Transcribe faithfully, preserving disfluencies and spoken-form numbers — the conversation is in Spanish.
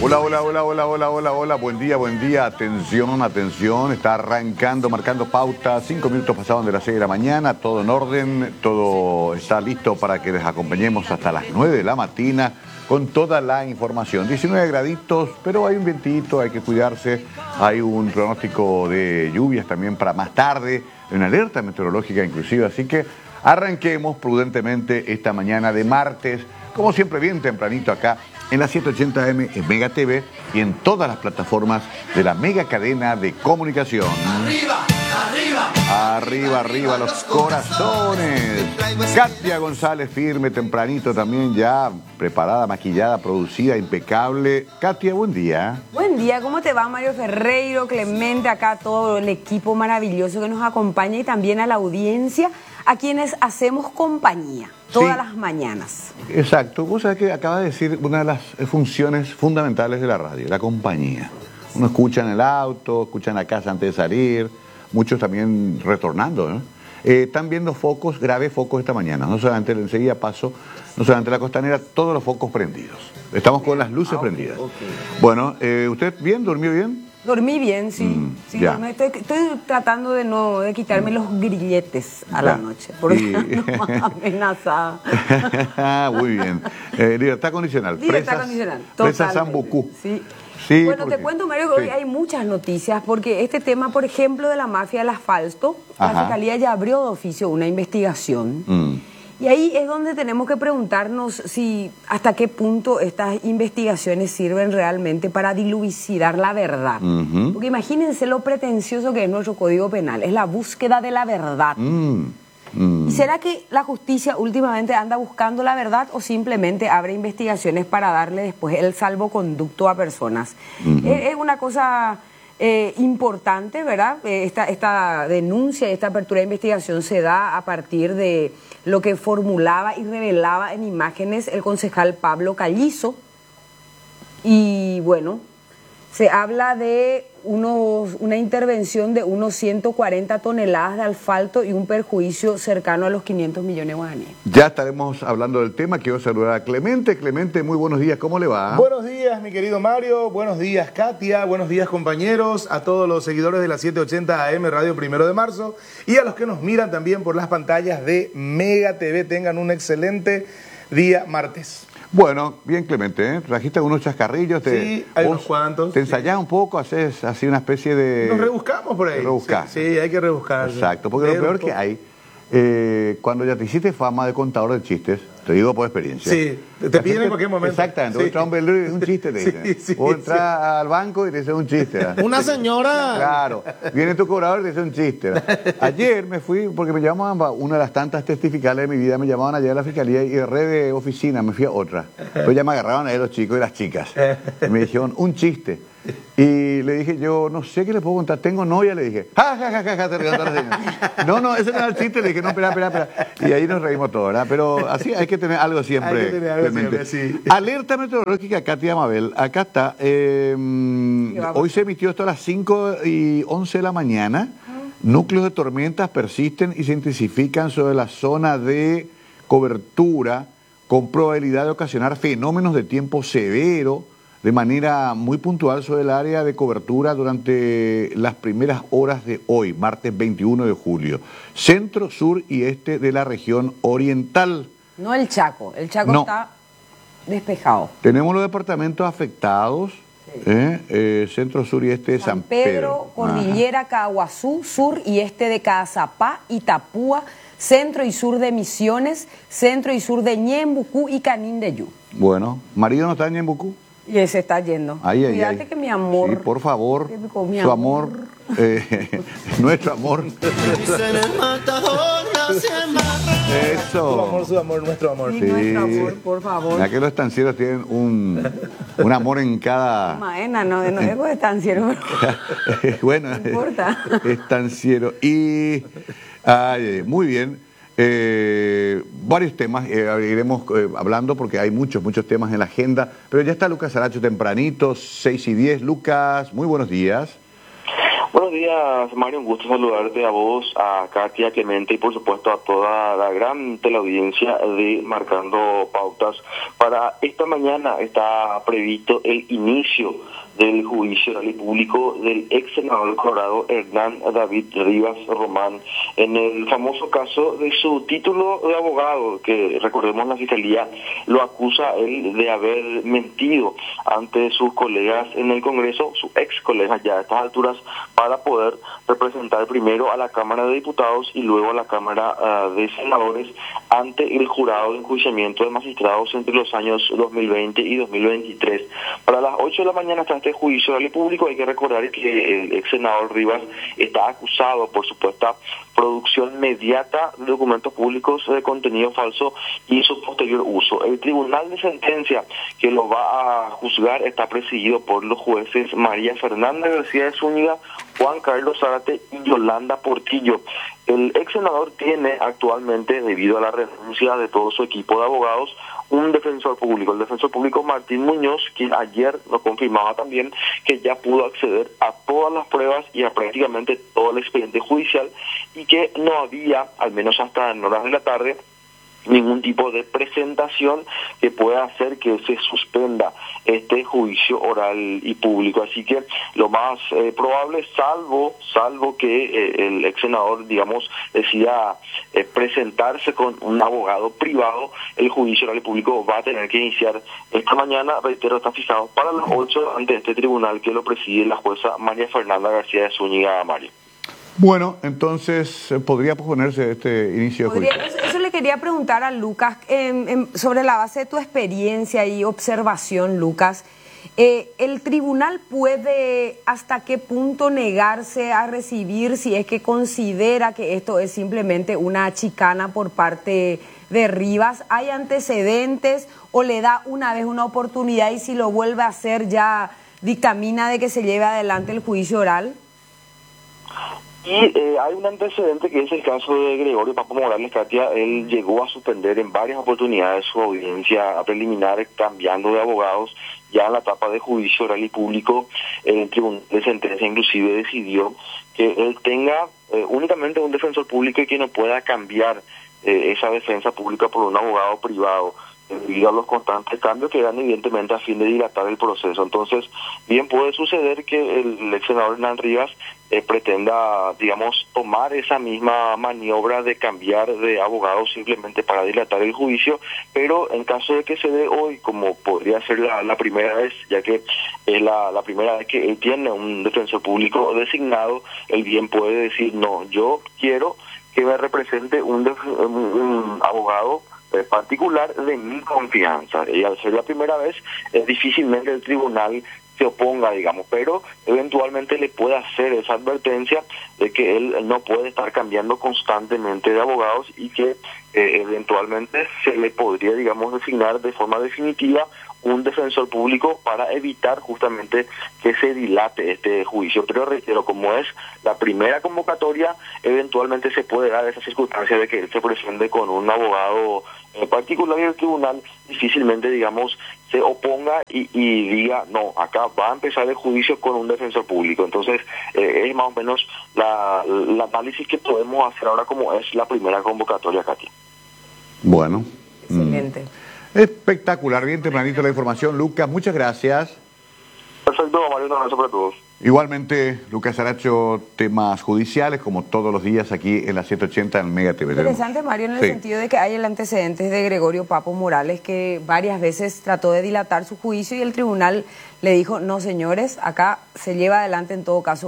Hola, hola, hola, hola, hola, hola, hola, buen día, buen día, atención, atención, está arrancando, marcando pauta, cinco minutos pasaban de las seis de la mañana, todo en orden, todo está listo para que les acompañemos hasta las nueve de la mañana con toda la información. diecinueve graditos, pero hay un vientito, hay que cuidarse, hay un pronóstico de lluvias también para más tarde, una alerta meteorológica inclusive, así que arranquemos prudentemente esta mañana de martes, como siempre bien tempranito acá, en la setecientos ochenta eme, en Mega T V y en todas las plataformas de la mega cadena de comunicación. ¡Arriba, arriba! Arriba, arriba los corazones. Katia González, firme, tempranito también, ya preparada, maquillada, producida, impecable. Katia, buen día. Buen día, ¿cómo te va, Mario Ferreiro, Clemente, acá todo el equipo maravilloso que nos acompaña y también a la audiencia, a quienes hacemos compañía todas Sí. las mañanas? Exacto, vos sabés que acaba de decir una de las funciones fundamentales de la radio, la compañía. Uno escucha en el auto, escucha en la casa antes de salir, muchos también retornando, ¿no? Eh, están viendo focos, grave focos esta mañana, no solamente enseguida paso, no solamente la costanera, todos los focos prendidos. Estamos con las luces Ah, okay, prendidas. okay. Bueno, eh, ¿usted bien? ¿Durmió bien? Dormí bien, sí. Mm, sí ya. dormí. Estoy, estoy tratando de no de quitarme los grilletes a Ya. la noche, porque Y- ando más amenazada. Muy bien. Eh, libertad condicional. Libertad Presas- condicional. Presas totalmente. Sambucú. Sí. Sí, Bueno, porque- te cuento, Mario, que hoy sí. hay muchas noticias, porque este tema, por ejemplo, de la mafia del asfalto, Ajá. la Fiscalía ya abrió de oficio una investigación. Mm. Y ahí es donde tenemos que preguntarnos si hasta qué punto estas investigaciones sirven realmente para dilucidar la verdad. Ujú. Porque imagínense lo pretencioso que es nuestro Código Penal, es la búsqueda de la verdad. Mm, mm. ¿Y será que la justicia últimamente anda buscando la verdad o simplemente abre investigaciones para darle después el salvoconducto a personas? Ujú. Es, es una cosa eh, importante, ¿verdad? Eh, esta, esta denuncia, esta apertura de investigación se da a partir de lo que formulaba y revelaba en imágenes el concejal Pablo Callizo. Y bueno, se habla de unos, una intervención de unos ciento cuarenta toneladas de asfalto y un perjuicio cercano a los quinientos millones de guaraníes. Ya estaremos hablando del tema. Quiero saludar a Clemente. Clemente, muy buenos días. ¿Cómo le va? Buenos días, mi querido Mario. Buenos días, Katia. Buenos días, compañeros. A todos los seguidores de la setecientos ochenta A M Radio Primero de Marzo. Y a los que nos miran también por las pantallas de Mega T V. Tengan un excelente día martes. Bueno, bien, Clemente, ¿eh? Trajiste unos chascarrillos. Te, Sí, hay vos unos cuantos, Te sí. ensayás un poco, haces así una especie de... Nos rebuscamos por ahí. Rebuscar. Sí, sí, hay que rebuscar. Exacto, porque Ver lo peor un que poco. hay, eh, cuando ya te hiciste fama de contador de chistes, te digo por experiencia. Sí, te- te La piden en gente- cualquier momento. Exactamente, Sí. vos entras a un velero y es un chiste, te Sí, dicen. sí, Vos sí. entras al banco y te dicen un chiste. ¿verdad? Una señora. Claro, viene tu cobrador y te dice un chiste. ¿verdad? Ayer me fui, porque me llamaban, una de las tantas testificales de mi vida, me llamaban ayer a la fiscalía y de red de oficina me fui a otra. Pues ya me agarraban ahí los chicos y las chicas. Y me dijeron, un chiste. Y le dije, yo no sé qué le puedo contar, tengo novia, le dije, ja, ja, ja, ja, ja, te regaló la señora. No, no, ese no era el chiste, le dije, no, espera, espera, espera. Y ahí nos reímos todos, ¿verdad? Pero así hay que tener algo siempre. Hay que tener algo Clemente. siempre, sí. Alerta meteorológica, Katia Mabel, acá está. eh, hoy se emitió esto a las cinco y once de la mañana. Núcleos de tormentas persisten y se intensifican sobre la zona de cobertura con probabilidad de ocasionar fenómenos de tiempo severo de manera muy puntual sobre el área de cobertura durante las primeras horas de hoy, martes veintiuno de julio. Centro, sur y este de la región oriental. No el Chaco, el Chaco No. está despejado. Tenemos los departamentos afectados, ¿eh? Eh, centro, sur y este de San, San Pedro, Cordillera, Caguazú, sur y este de Caazapá, Itapúa, centro y sur de Misiones, centro y sur de Ñembucú y Canindeyú. Ajá. Bueno, ¿marido no está en Ñembucú? Y ese está yendo. Ahí, ahí, Cuídate ahí. que mi amor... Sí, por favor, que con mi su amor, eh, nuestro amor. Dicen el matador nace en Barranquilla. Su amor, Eso. su amor, nuestro amor. Sí, Sí. nuestro amor, por favor. Ya que los estancieros tienen un, un amor en cada... Maena, no, no es de estanciero, pero bueno, No importa. estanciero. Y, ay, muy bien. Eh, varios temas, eh, iremos eh, hablando porque hay muchos, muchos temas en la agenda, pero ya está Lucas Aracho tempranito, seis y diez. Lucas, muy buenos días. Buenos días, Mario. Un gusto saludarte a vos, a Katia, Clemente y por supuesto a toda la gran teleaudiencia de Marcando Pautas. Para esta mañana está previsto el inicio del juicio oral y público del ex senador colorado Hernán David Rivas Román en el famoso caso de su título de abogado, que recordemos la fiscalía lo acusa él de haber mentido ante sus colegas en el Congreso, sus ex colegas ya a estas alturas, para poder representar primero a la Cámara de Diputados y luego a la Cámara uh, de Senadores ante el jurado de enjuiciamiento de magistrados entre los años dos mil veinte y dos mil veintitrés. Para las ocho de la mañana está este juicio oral y público. Hay que recordar que el ex senador Rivas está acusado por supuesta producción mediata de documentos públicos de contenido falso y su posterior uso. El tribunal de sentencia que lo va a juzgar está presidido por los jueces María Fernanda García de Zúñiga, Juan Carlos Zárate y Yolanda Portillo. El ex senador tiene actualmente, debido a la renuncia de todo su equipo de abogados, un defensor público, el defensor público Martín Muñoz, quien ayer nos confirmaba también que ya pudo acceder a todas las pruebas y a prácticamente todo el expediente judicial y que no había, al menos hasta en horas de la tarde, ningún tipo de presentación que pueda hacer que se suspenda este juicio oral y público. Así que lo más eh, probable, salvo salvo que eh, el ex senador, digamos, decida eh, presentarse con un abogado privado, el juicio oral y público va a tener que iniciar esta mañana, reitero, está fijado para las ocho ante este tribunal que lo preside la jueza María Fernanda García de Zúñiga, Mario. Bueno, entonces, ¿podría posponerse este inicio de juicio? Eso, eso le quería preguntar a Lucas, eh, eh, sobre la base de tu experiencia y observación, Lucas. Eh, ¿El tribunal puede hasta qué punto negarse a recibir si es que considera que esto es simplemente una chicana por parte de Rivas? ¿Hay antecedentes o le da una vez una oportunidad y si lo vuelve a hacer ya dictamina de que se lleve adelante el juicio oral? Y eh, hay un antecedente que es el caso de Gregorio Papo Morales, Katia. Él llegó a suspender en varias oportunidades su audiencia preliminar cambiando de abogados. Ya en la etapa de juicio oral y público, el tribunal de sentencia inclusive decidió que él tenga eh, únicamente un defensor público y que no pueda cambiar eh, esa defensa pública por un abogado privado, debido a los constantes cambios que dan evidentemente a fin de dilatar el proceso. Entonces, bien puede suceder que el ex senador Hernán Rivas eh, pretenda, digamos, tomar esa misma maniobra de cambiar de abogado simplemente para dilatar el juicio, pero en caso de que se dé hoy, como podría ser la, la primera vez, ya que es la, la primera vez que él tiene un defensor público designado, él bien puede decir, no, yo quiero que me represente un, un, un abogado particular de mi confianza, y al ser la primera vez es difícilmente el tribunal se oponga, digamos, pero eventualmente le puede hacer esa advertencia de que él no puede estar cambiando constantemente de abogados y que eh, eventualmente se le podría, digamos, designar de forma definitiva un defensor público para evitar justamente que se dilate este juicio. Pero reitero, como es la primera convocatoria, eventualmente se puede dar esa circunstancia de que él se presente con un abogado en particular y el tribunal difícilmente, digamos, se oponga y, y diga, no, acá va a empezar el juicio con un defensor público. Entonces, eh, es más o menos la, la análisis que podemos hacer ahora como es la primera convocatoria, Katy. Bueno. Excelente. Mm. Espectacular, bien tempranito la información, Lucas, muchas gracias. Perfecto, Mario, un abrazo para todos. Igualmente, Lucas Aracho, temas judiciales, como todos los días aquí en la ciento ochenta en Mega T V. Interesante, Mario, en el sí. sentido de que hay el antecedente de Gregorio Papo Morales, que varias veces trató de dilatar su juicio y el tribunal le dijo, no señores, acá se lleva adelante en todo caso